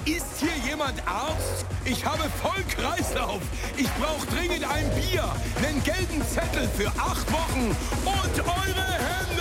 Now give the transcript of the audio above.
Ist hier jemand Arzt? Ich habe Vollkreislauf. Ich brauche dringend ein Bier, einen gelben Zettel für 8 Wochen und eure Hände.